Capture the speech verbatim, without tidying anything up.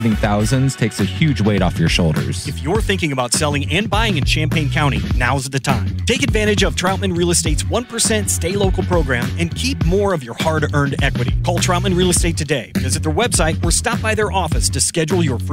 thousands takes a huge weight off your shoulders. If you're thinking about selling and buying in Champaign County, now's the time. Take advantage of Troutman Real Estate's one percent Stay Local program and keep more of your hard-earned equity. Call Troutman Real Estate today. Visit their website or stop by their office to schedule your free